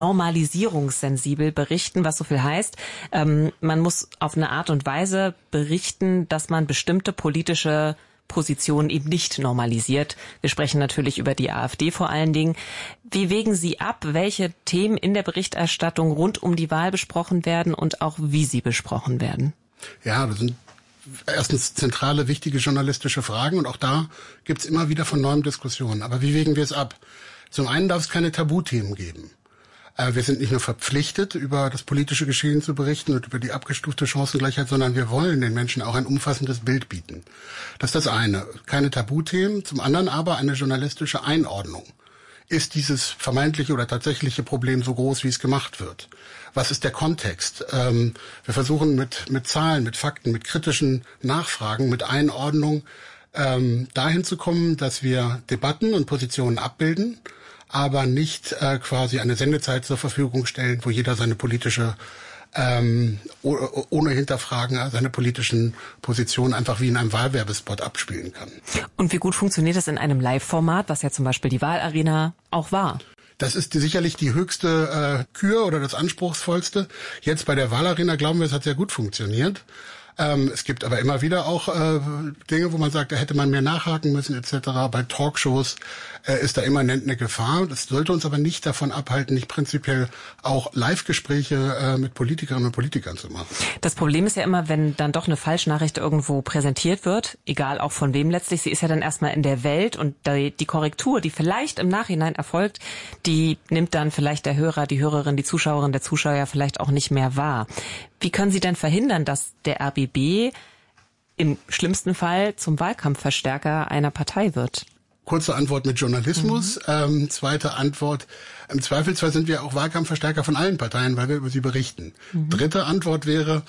normalisierungssensibel berichten, was so viel heißt, man muss auf eine Art und Weise berichten, dass man bestimmte politische Positionen eben nicht normalisiert. Wir sprechen natürlich über die AfD vor allen Dingen. Wie wägen Sie ab, welche Themen in der Berichterstattung rund um die Wahl besprochen werden und auch wie sie besprochen werden? Ja, das sind erstens zentrale, wichtige journalistische Fragen und auch da gibt's immer wieder von neuem Diskussionen. Aber wie wägen wir es ab? Zum einen darf es keine Tabuthemen geben. Wir sind nicht nur verpflichtet, über das politische Geschehen zu berichten und über die abgestufte Chancengleichheit, sondern wir wollen den Menschen auch ein umfassendes Bild bieten. Das ist das eine. Keine Tabuthemen. Zum anderen aber eine journalistische Einordnung. Ist dieses vermeintliche oder tatsächliche Problem so groß, wie es gemacht wird? Was ist der Kontext? Wir versuchen mit Zahlen, mit Fakten, mit kritischen Nachfragen, mit Einordnung dahin zu kommen, dass wir Debatten und Positionen abbilden, aber nicht quasi eine Sendezeit zur Verfügung stellen, wo jeder seine politische, ohne Hinterfragen, seine politischen Positionen einfach wie in einem Wahlwerbespot abspielen kann. Und wie gut funktioniert das in einem Live-Format, was ja zum Beispiel die Wahlarena auch war? Das ist sicherlich die höchste Kür oder das anspruchsvollste. Jetzt bei der Wahlarena glauben wir, es hat sehr gut funktioniert. Es gibt aber immer wieder auch Dinge, wo man sagt, da hätte man mehr nachhaken müssen etc. Bei Talkshows ist da immanent eine Gefahr. Das sollte uns aber nicht davon abhalten, nicht prinzipiell auch Live-Gespräche mit Politikerinnen und Politikern zu machen. Das Problem ist ja immer, wenn dann doch eine Falschnachricht irgendwo präsentiert wird, egal auch von wem letztlich, sie ist ja dann erstmal in der Welt und die Korrektur, die vielleicht im Nachhinein erfolgt, die nimmt dann vielleicht der Hörer, die Hörerin, die Zuschauerin, der Zuschauer vielleicht auch nicht mehr wahr. Wie können Sie denn verhindern, dass der RBB im schlimmsten Fall zum Wahlkampfverstärker einer Partei wird? Kurze Antwort mit Journalismus. Zweite Antwort, im Zweifelsfall sind wir auch Wahlkampfverstärker von allen Parteien, weil wir über sie berichten. Dritte Antwort wäre,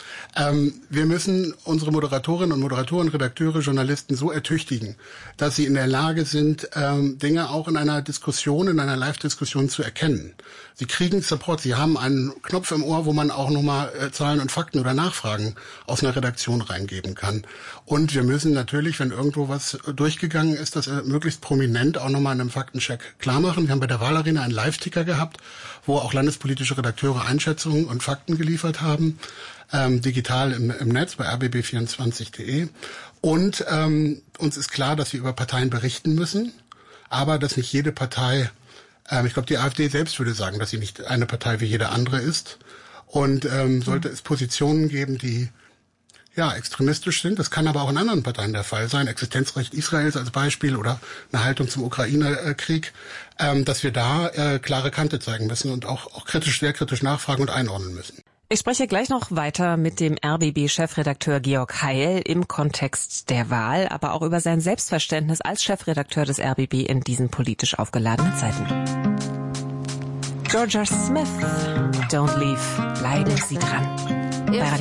wir müssen unsere Moderatorinnen und Moderatoren, Redakteure, Journalisten so ertüchtigen, dass sie in der Lage sind, Dinge auch in einer Diskussion, in einer Live-Diskussion zu erkennen. Sie kriegen Support, sie haben einen Knopf im Ohr, wo man auch nochmal Zahlen und Fakten oder Nachfragen aus einer Redaktion reingeben kann. Und wir müssen natürlich, wenn irgendwo was durchgegangen ist, das möglichst prominent auch nochmal in einem Faktencheck klar machen. Wir haben bei der Wahlarena einen Live-Ticker gehabt, wo auch landespolitische Redakteure Einschätzungen und Fakten geliefert haben, digital im Netz bei rbb24.de. Und uns ist klar, dass wir über Parteien berichten müssen, aber dass nicht jede Partei, ich glaube, die AfD selbst würde sagen, dass sie nicht eine Partei wie jede andere ist. Und sollte es Positionen geben, die extremistisch sind. Das kann aber auch in anderen Parteien der Fall sein. Existenzrecht Israels als Beispiel oder eine Haltung zum Ukraine-Krieg, dass wir da klare Kante zeigen müssen und auch sehr kritisch nachfragen und einordnen müssen. Ich spreche gleich noch weiter mit dem RBB-Chefredakteur Georg Heil im Kontext der Wahl, aber auch über sein Selbstverständnis als Chefredakteur des RBB in diesen politisch aufgeladenen Zeiten. Georgia Smith, Don't Leave, bleiben Sie dran.